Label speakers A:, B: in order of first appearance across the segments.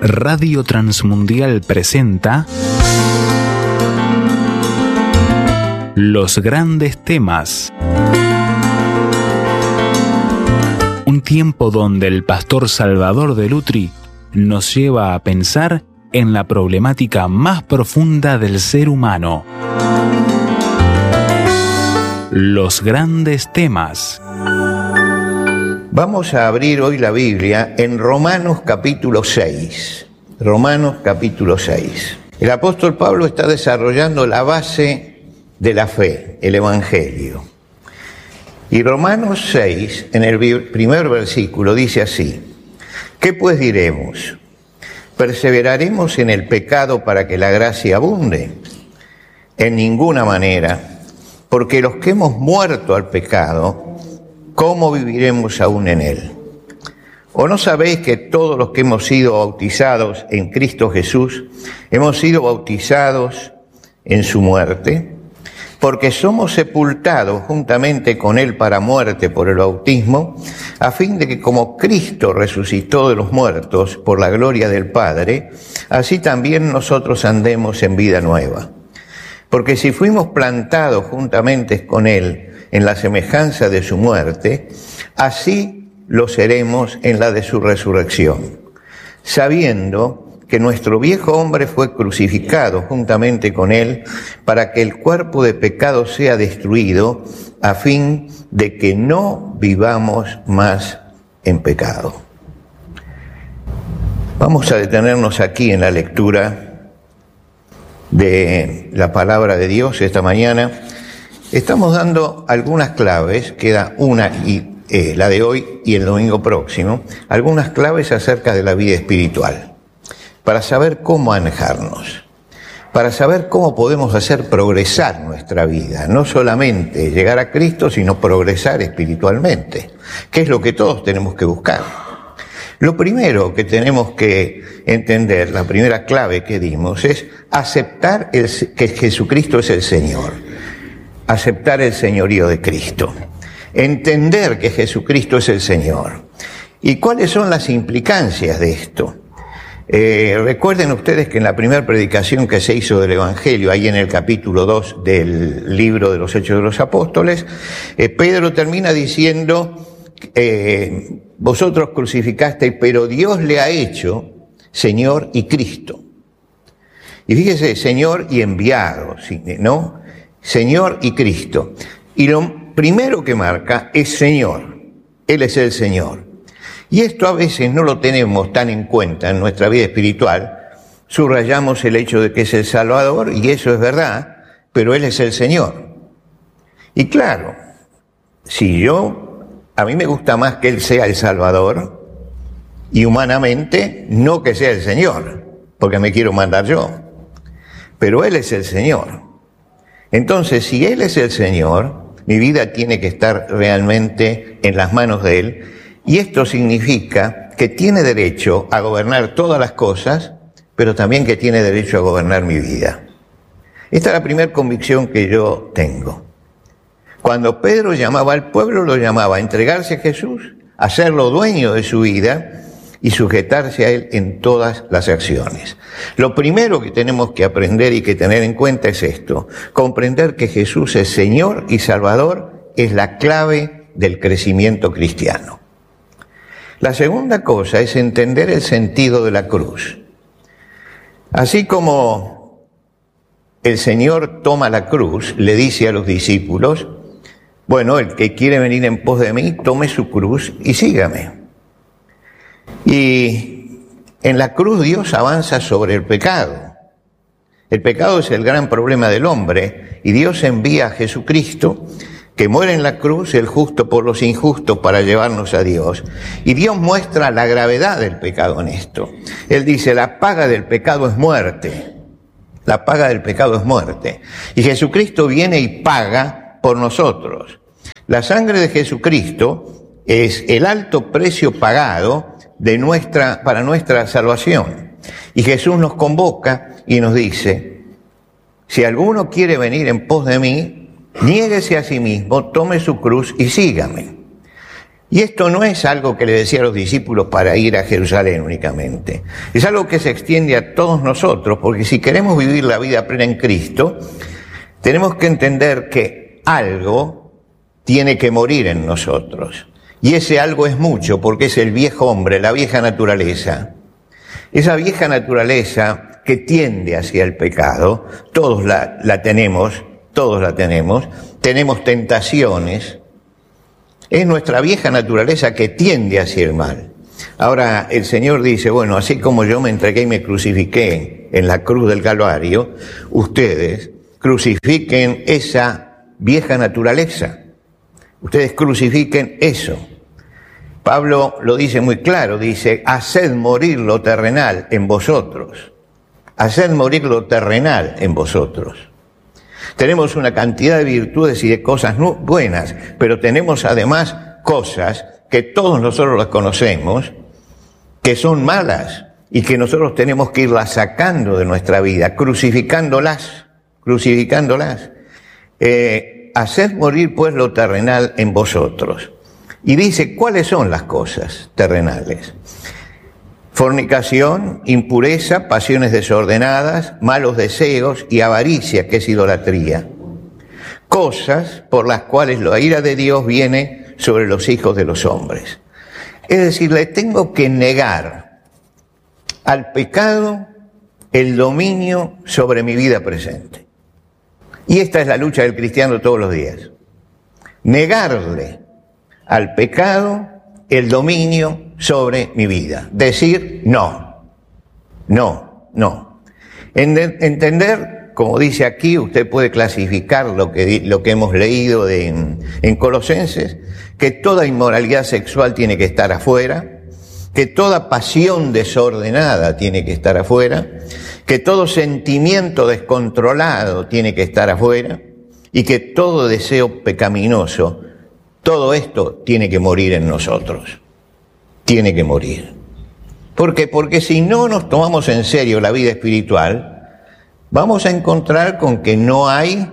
A: Radio Transmundial presenta Los Grandes Temas. Un tiempo donde el pastor Salvador Delutri nos lleva a pensar en la problemática más profunda del ser humano. Los Grandes Temas.
B: Vamos a abrir hoy la Biblia en Romanos capítulo 6. Romanos capítulo 6. El apóstol Pablo está desarrollando la base de la fe, el Evangelio. Y Romanos 6, en el primer versículo, dice así: ¿Qué pues diremos? ¿Perseveraremos en el pecado para que la gracia abunde? En ninguna manera, porque los que hemos muerto al pecado, ¿cómo viviremos aún en él? ¿O no sabéis que todos los que hemos sido bautizados en Cristo Jesús, hemos sido bautizados en su muerte? Porque somos sepultados juntamente con él para muerte por el bautismo, a fin de que como Cristo resucitó de los muertos por la gloria del Padre, así también nosotros andemos en vida nueva. Porque si fuimos plantados juntamente con él en la semejanza de su muerte, así lo seremos en la de su resurrección, sabiendo que nuestro viejo hombre fue crucificado juntamente con él para que el cuerpo de pecado sea destruido, a fin de que no vivamos más en pecado. Vamos a detenernos aquí en la lectura de la palabra de Dios esta mañana. Estamos dando algunas claves, queda una y la de hoy y el domingo próximo, algunas claves acerca de la vida espiritual, para saber cómo manejarnos, para saber cómo podemos hacer progresar nuestra vida, no solamente llegar a Cristo, sino progresar espiritualmente, que es lo que todos tenemos que buscar. Lo primero que tenemos que entender, la primera clave que dimos, es aceptar que Jesucristo es el Señor, aceptar el señorío de Cristo, entender que Jesucristo es el Señor. ¿Y cuáles son las implicancias de esto? Recuerden ustedes que en la primera predicación que se hizo del Evangelio, ahí en el capítulo 2 del libro de los Hechos de los Apóstoles, Pedro termina diciendo, vosotros crucificasteis, pero Dios le ha hecho Señor y Cristo. Y fíjese, Señor y enviado, ¿no? Señor y Cristo. Y lo primero que marca es Señor. Él es el Señor. Y esto a veces no lo tenemos tan en cuenta en nuestra vida espiritual. Subrayamos el hecho de que es el Salvador, y eso es verdad, pero Él es el Señor. Y claro, a mí me gusta más que Él sea el Salvador, y humanamente no que sea el Señor, porque me quiero mandar yo. Pero Él es el Señor. Entonces, si Él es el Señor, mi vida tiene que estar realmente en las manos de Él. Y esto significa que tiene derecho a gobernar todas las cosas, pero también que tiene derecho a gobernar mi vida. Esta es la primera convicción que yo tengo. Cuando Pedro llamaba al pueblo, lo llamaba a entregarse a Jesús, a hacerlo dueño de su vida y sujetarse a Él en todas las acciones. Lo primero que tenemos que aprender y que tener en cuenta es esto: comprender que Jesús es Señor y Salvador es la clave del crecimiento cristiano. La segunda cosa es entender el sentido de la cruz. Así como el Señor toma la cruz, le dice a los discípulos, bueno, el que quiere venir en pos de mí, tome su cruz y sígame. Y en la cruz Dios avanza sobre el pecado. El pecado es el gran problema del hombre, y Dios envía a Jesucristo, que muere en la cruz, el justo por los injustos, para llevarnos a Dios. Y Dios muestra la gravedad del pecado en esto. Él dice, la paga del pecado es muerte. La paga del pecado es muerte. Y Jesucristo viene y paga por nosotros. La sangre de Jesucristo es el alto precio pagado para nuestra salvación. Y Jesús nos convoca y nos dice, si alguno quiere venir en pos de mí, niéguese a sí mismo, tome su cruz y sígame. Y esto no es algo que le decía a los discípulos para ir a Jerusalén únicamente. Es algo que se extiende a todos nosotros, porque si queremos vivir la vida plena en Cristo, tenemos que entender que algo tiene que morir en nosotros. Y ese algo es mucho, porque es el viejo hombre, la vieja naturaleza. Esa vieja naturaleza que tiende hacia el pecado, todos la tenemos, tenemos tentaciones. Es nuestra vieja naturaleza que tiende hacia el mal. Ahora el Señor dice, bueno, así como yo me entregué y me crucifiqué en la cruz del Calvario, ustedes crucifiquen esa vieja naturaleza. Ustedes crucifiquen eso. Pablo lo dice muy claro, dice, haced morir lo terrenal en vosotros. Haced morir lo terrenal en vosotros. Tenemos una cantidad de virtudes y de cosas buenas, pero tenemos además cosas que todos nosotros las conocemos, que son malas y que nosotros tenemos que irlas sacando de nuestra vida, crucificándolas. Haced morir pues lo terrenal en vosotros. Y dice, ¿cuáles son las cosas terrenales? Fornicación, impureza, pasiones desordenadas, malos deseos y avaricia, que es idolatría. Cosas por las cuales la ira de Dios viene sobre los hijos de los hombres. Es decir, le tengo que negar al pecado el dominio sobre mi vida presente. Y esta es la lucha del cristiano todos los días. Negarle al pecado el dominio sobre mi vida. Decir no. Entender, como dice aquí, usted puede clasificar lo que hemos leído en Colosenses, que toda inmoralidad sexual tiene que estar afuera, que toda pasión desordenada tiene que estar afuera, que todo sentimiento descontrolado tiene que estar afuera y que todo deseo pecaminoso, todo esto tiene que morir en nosotros. Tiene que morir. ¿Por qué? Porque si no nos tomamos en serio la vida espiritual, vamos a encontrar con que no hay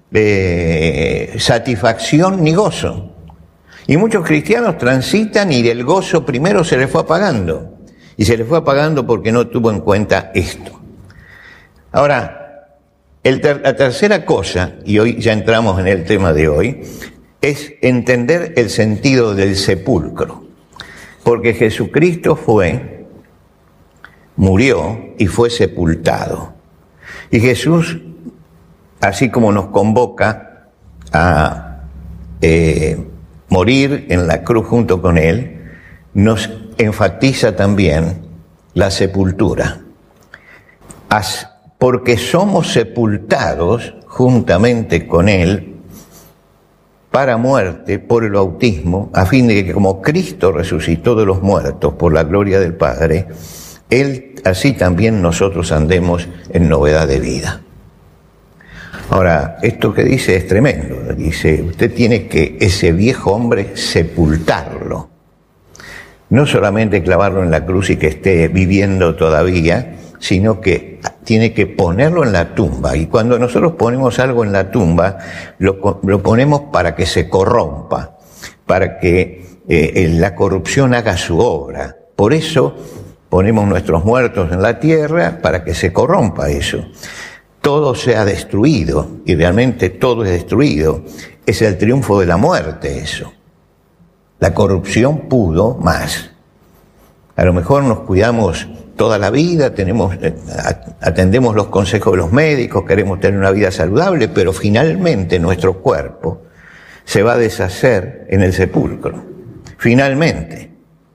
B: satisfacción ni gozo. Y muchos cristianos transitan y el gozo primero se les fue apagando. Y se les fue apagando porque no tuvo en cuenta esto. Ahora, la tercera cosa, y hoy ya entramos en el tema de hoy, es entender el sentido del sepulcro. Porque Jesucristo murió y fue sepultado. Y Jesús, así como nos convoca a morir en la cruz junto con Él, nos enfatiza también la sepultura. Porque somos sepultados juntamente con Él para muerte por el bautismo, a fin de que como Cristo resucitó de los muertos por la gloria del Padre, Él, así también nosotros andemos en novedad de vida. Ahora, esto que dice es tremendo. Dice, usted tiene que ese viejo hombre sepultarlo. No solamente clavarlo en la cruz y que esté viviendo todavía, sino que tiene que ponerlo en la tumba. Y cuando nosotros ponemos algo en la tumba, lo ponemos para que se corrompa, para que la corrupción haga su obra. Por eso ponemos nuestros muertos en la tierra, para que se corrompa eso. Todo sea destruido, y realmente todo es destruido. Es el triunfo de la muerte eso. La corrupción pudo más. A lo mejor nos cuidamos toda la vida, atendemos los consejos de los médicos, queremos tener una vida saludable, pero finalmente nuestro cuerpo se va a deshacer en el sepulcro. Finalmente.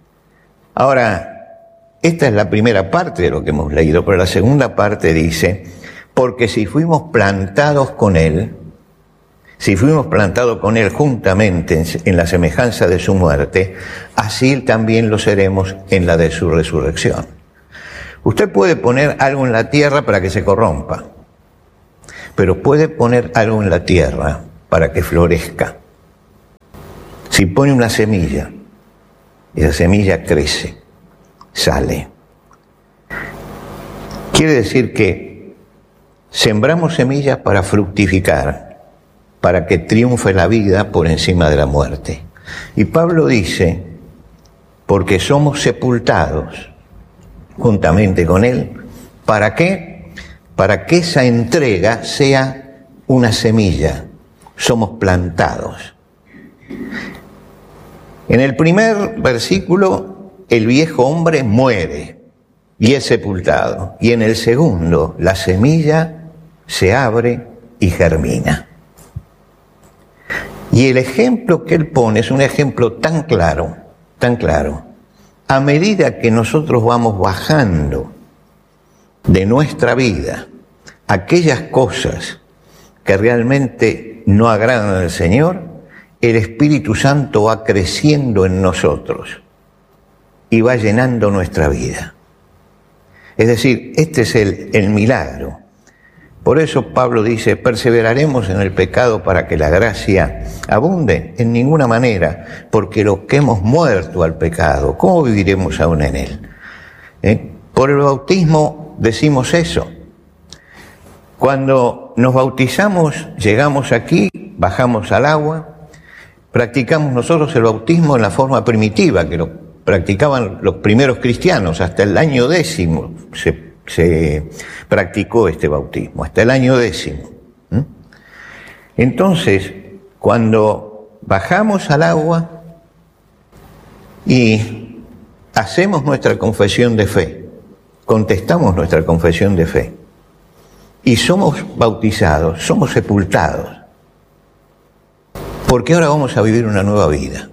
B: Ahora, esta es la primera parte de lo que hemos leído, pero la segunda parte dice, porque si fuimos plantados con Él juntamente en la semejanza de su muerte, así también lo seremos en la de su resurrección. Usted puede poner algo en la tierra para que se corrompa, pero puede poner algo en la tierra para que florezca. Si pone una semilla, esa semilla crece, sale. Quiere decir que sembramos semillas para fructificar, para que triunfe la vida por encima de la muerte. Y Pablo dice, porque somos sepultados juntamente con Él. ¿Para qué? Para que esa entrega sea una semilla. Somos plantados. En el primer versículo, el viejo hombre muere y es sepultado. Y en el segundo, la semilla se abre y germina. Y el ejemplo que él pone es un ejemplo tan claro, tan claro. A medida que nosotros vamos bajando de nuestra vida aquellas cosas que realmente no agradan al Señor, el Espíritu Santo va creciendo en nosotros y va llenando nuestra vida. Es decir, este es el milagro. Por eso Pablo dice, ¿perseveraremos en el pecado para que la gracia abunde? En ninguna manera, porque los que hemos muerto al pecado, ¿cómo viviremos aún en él? Por el bautismo decimos eso. Cuando nos bautizamos, llegamos aquí, bajamos al agua, practicamos nosotros el bautismo en la forma primitiva, que lo practicaban los primeros cristianos, hasta el año 10 se practicó este bautismo, hasta el año 10. Entonces, cuando bajamos al agua y hacemos nuestra confesión de fe, contestamos nuestra confesión de fe y somos bautizados, somos sepultados, porque ahora vamos a vivir una nueva vida.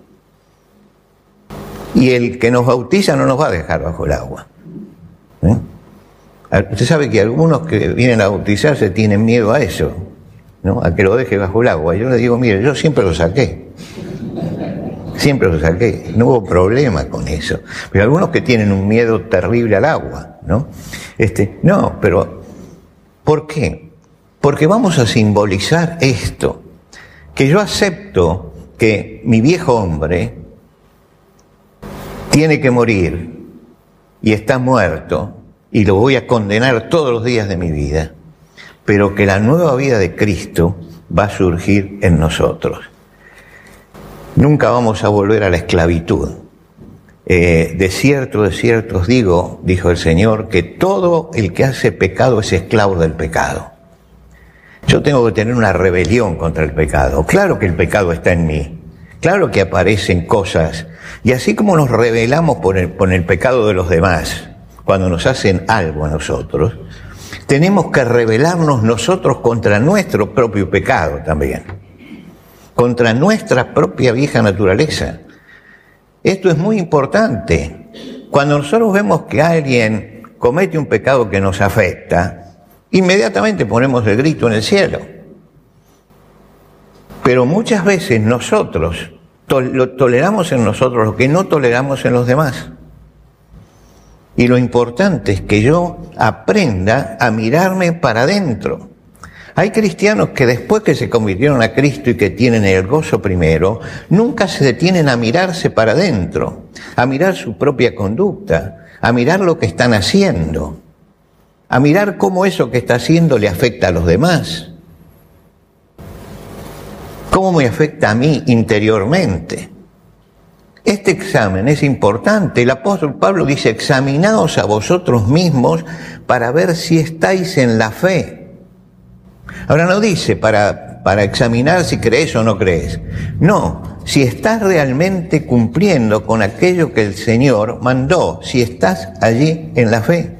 B: Y el que nos bautiza no nos va a dejar bajo el agua. Usted sabe que algunos que vienen a bautizarse tienen miedo a eso, ¿no? A que lo deje bajo el agua. Yo le digo, mire, yo siempre lo saqué. Siempre lo saqué. No hubo problema con eso. Pero algunos que tienen un miedo terrible al agua, ¿no? No, pero ¿por qué? Porque vamos a simbolizar esto. Que yo acepto que mi viejo hombre tiene que morir y está muerto, y lo voy a condenar todos los días de mi vida, pero que la nueva vida de Cristo va a surgir en nosotros. Nunca vamos a volver a la esclavitud. De cierto os digo, dijo el Señor, que todo el que hace pecado es esclavo del pecado. Yo tengo que tener una rebelión contra el pecado. Claro que el pecado está en mí. Claro que aparecen cosas. Y así como nos rebelamos por el pecado de los demás, cuando nos hacen algo a nosotros, tenemos que rebelarnos nosotros contra nuestro propio pecado también, contra nuestra propia vieja naturaleza. Esto es muy importante. Cuando nosotros vemos que alguien comete un pecado que nos afecta, inmediatamente ponemos el grito en el cielo. Pero muchas veces nosotros lo toleramos en nosotros lo que no toleramos en los demás. Y lo importante es que yo aprenda a mirarme para adentro. Hay cristianos que después que se convirtieron a Cristo y que tienen el gozo primero, nunca se detienen a mirarse para adentro, a mirar su propia conducta, a mirar lo que están haciendo, a mirar cómo eso que está haciendo le afecta a los demás, cómo me afecta a mí interiormente. Este examen es importante. El apóstol Pablo dice, examinaos a vosotros mismos para ver si estáis en la fe. Ahora no dice para examinar si crees o no crees. No, si estás realmente cumpliendo con aquello que el Señor mandó, si estás allí en la fe.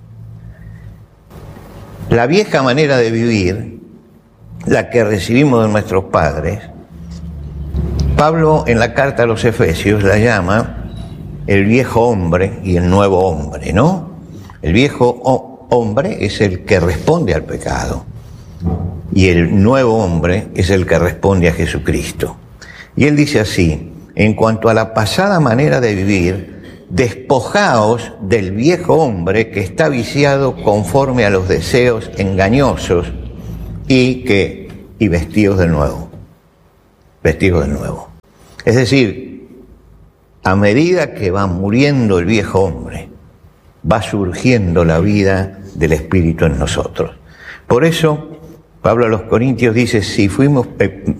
B: La vieja manera de vivir, la que recibimos de nuestros padres, Pablo en la carta a los Efesios la llama el viejo hombre y el nuevo hombre, ¿no? El viejo hombre es el que responde al pecado y el nuevo hombre es el que responde a Jesucristo. Y él dice así, en cuanto a la pasada manera de vivir, despojaos del viejo hombre que está viciado conforme a los deseos engañosos y vestidos de nuevo. Vestidos de nuevo. Es decir, a medida que va muriendo el viejo hombre, va surgiendo la vida del Espíritu en nosotros. Por eso, Pablo a los Corintios dice, si fuimos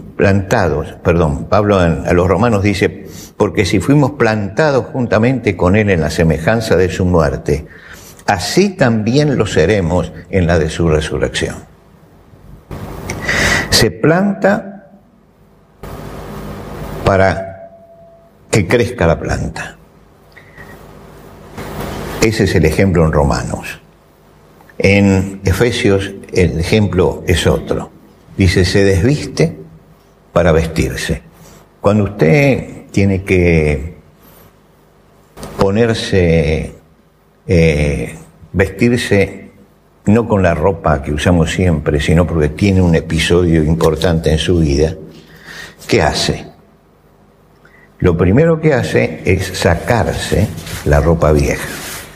B: Pablo a los Romanos dice, porque si fuimos plantados juntamente con él en la semejanza de su muerte, así también lo seremos en la de su resurrección. Se planta para que crezca la planta. Ese es el ejemplo en Romanos. En Efesios el ejemplo es otro. Dice, se desviste para vestirse. Cuando usted tiene que ponerse, vestirse, no con la ropa que usamos siempre, sino porque tiene un episodio importante en su vida, ¿qué hace? Lo primero que hace es sacarse la ropa vieja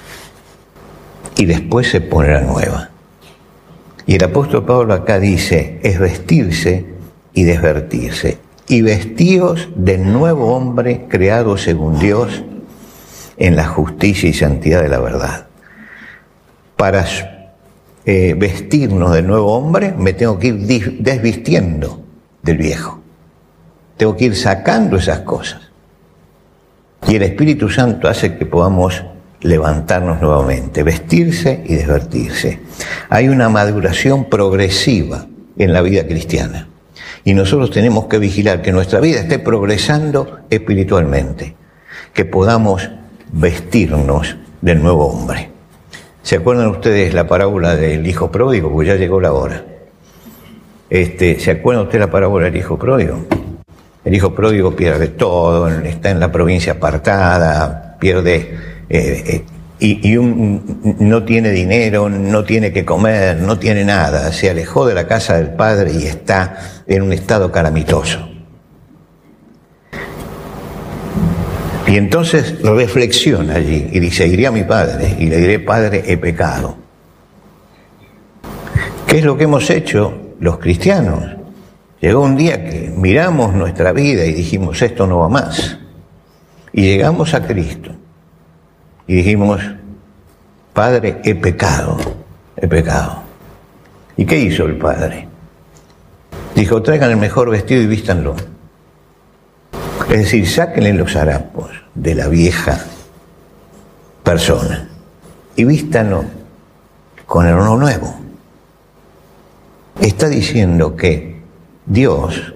B: y después se pone la nueva. Y el apóstol Pablo acá dice, es vestirse y desvestirse. Y vestíos del nuevo hombre creado según Dios en la justicia y santidad de la verdad. Para vestirnos del nuevo hombre me tengo que ir desvistiendo del viejo. Tengo que ir sacando esas cosas. Y el Espíritu Santo hace que podamos levantarnos nuevamente, vestirse y desvestirse. Hay una maduración progresiva en la vida cristiana y nosotros tenemos que vigilar que nuestra vida esté progresando espiritualmente, que podamos vestirnos del nuevo hombre. ¿Se acuerdan ustedes la parábola del hijo pródigo? Pues ya llegó la hora. ¿Se acuerdan ustedes la parábola del hijo pródigo? El hijo pródigo pierde todo, está en la provincia apartada, pierde no tiene dinero, no tiene que comer, no tiene nada, se alejó de la casa del padre y está en un estado calamitoso. Y entonces reflexiona allí y dice, iré a mi padre y le diré, Padre, he pecado. ¿Qué es lo que hemos hecho los cristianos? Llegó un día que miramos nuestra vida y dijimos, esto no va más. Y llegamos a Cristo. Y dijimos, Padre, he pecado. ¿Y qué hizo el Padre? Dijo, traigan el mejor vestido y vístanlo. Es decir, sáquenle los harapos de la vieja persona y vístanlo con el uno nuevo. Está diciendo que Dios,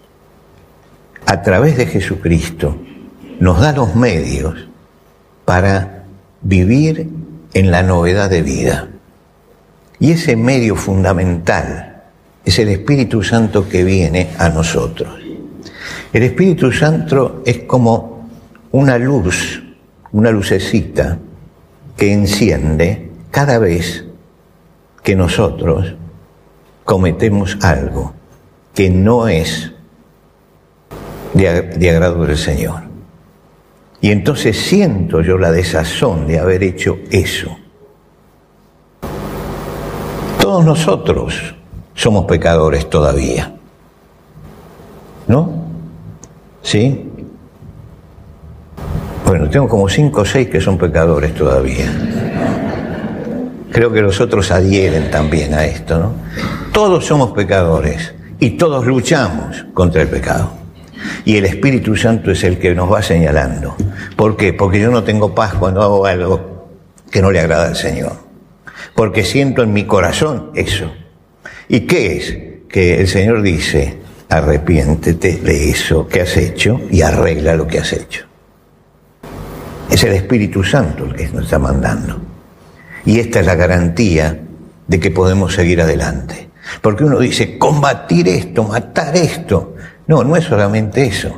B: a través de Jesucristo, nos da los medios para vivir en la novedad de vida. Y ese medio fundamental es el Espíritu Santo que viene a nosotros. El Espíritu Santo es como una luz, una lucecita que enciende cada vez que nosotros cometemos algo que no es de agrado del Señor. Y entonces siento yo la desazón de haber hecho eso. Todos nosotros somos pecadores todavía, ¿no? ¿Sí? Bueno, tengo como 5 o 6 que son pecadores todavía. Creo que los otros adhieren también a esto, ¿no? Todos somos pecadores y todos luchamos contra el pecado. Y el Espíritu Santo es el que nos va señalando. ¿Por qué? Porque yo no tengo paz cuando hago algo que no le agrada al Señor. Porque siento en mi corazón eso. ¿Y qué es? Que el Señor dice, arrepiéntete de eso que has hecho y arregla lo que has hecho. Es el Espíritu Santo el que nos está mandando. Y esta es la garantía de que podemos seguir adelante. Porque uno dice, combatir esto, matar esto. No, no es solamente eso.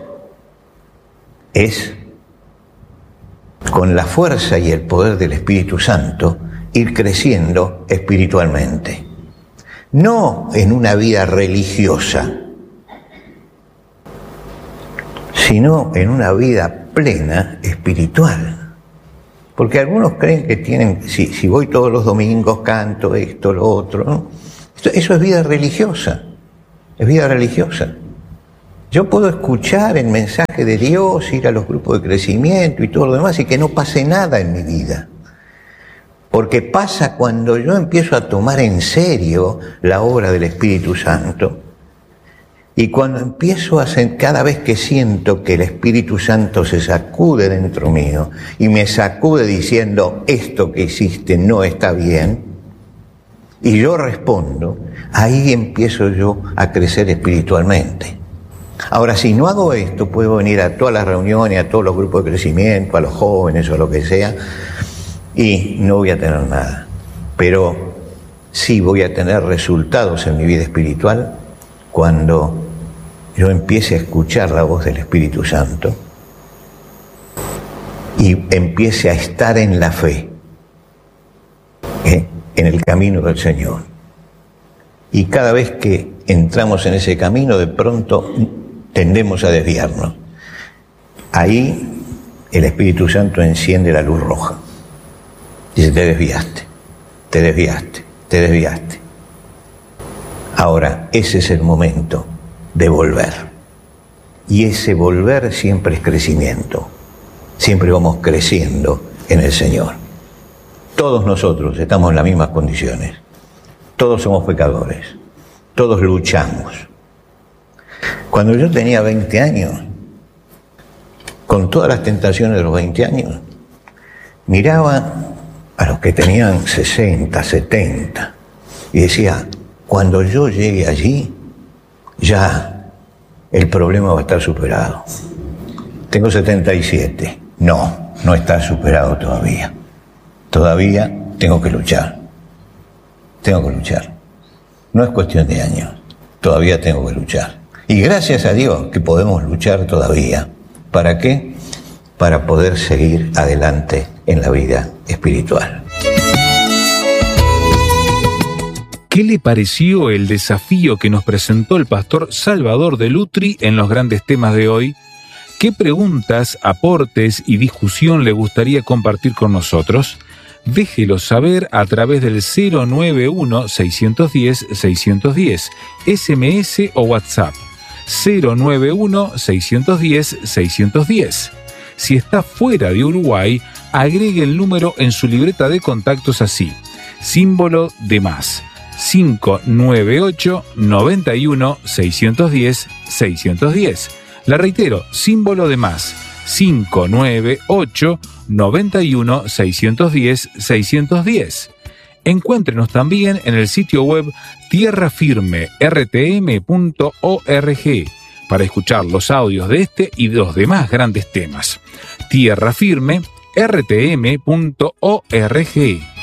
B: Es con la fuerza y el poder del Espíritu Santo ir creciendo espiritualmente. No en una vida religiosa, sino en una vida plena espiritual. Porque algunos creen que tienen, si voy todos los domingos, canto esto, lo otro, ¿no? Eso es vida religiosa, es vida religiosa. Yo puedo escuchar el mensaje de Dios, ir a los grupos de crecimiento y todo lo demás y que no pase nada en mi vida. Porque pasa cuando yo empiezo a tomar en serio la obra del Espíritu Santo, y cuando empiezo a cada vez que siento que el Espíritu Santo se sacude dentro mío y me sacude diciendo esto que hiciste no está bien, y yo respondo, ahí empiezo yo a crecer espiritualmente. Ahora, si no hago esto, puedo venir a todas las reuniones, a todos los grupos de crecimiento, a los jóvenes o lo que sea, y no voy a tener nada. Pero sí voy a tener resultados en mi vida espiritual cuando yo empiece a escuchar la voz del Espíritu Santo y empiece a estar en la fe, en el camino del Señor. Y cada vez que entramos en ese camino, de pronto tendemos a desviarnos. Ahí el Espíritu Santo enciende la luz roja. Dice, te desviaste, te desviaste, te desviaste. Ahora, ese es el momento de volver. Y ese volver siempre es crecimiento. Siempre vamos creciendo en el Señor. Todos nosotros estamos en las mismas condiciones. Todos somos pecadores. Todos luchamos. Cuando yo tenía 20 años, con todas las tentaciones de los 20 años, miraba a los que tenían 60, 70, y decía, cuando yo llegue allí, ya el problema va a estar superado. Tengo 77. No está superado todavía. Todavía tengo que luchar. Tengo que luchar. No es cuestión de años. Todavía tengo que luchar. Y gracias a Dios que podemos luchar todavía. ¿Para qué? Para poder seguir adelante en la vida espiritual.
A: ¿Qué le pareció el desafío que nos presentó el pastor Salvador de Lutri en los grandes temas de hoy? ¿Qué preguntas, aportes y discusión le gustaría compartir con nosotros? Déjelo saber a través del 091-610-610, SMS o WhatsApp. 091-610-610. Si está fuera de Uruguay, agregue el número en su libreta de contactos así, símbolo de más, 598 91 610 610. La reitero, símbolo de más, 598 91 610 610. Encuéntrenos también en el sitio web tierrafirmertm.org para escuchar los audios de este y de los demás grandes temas. tierrafirmertm.org.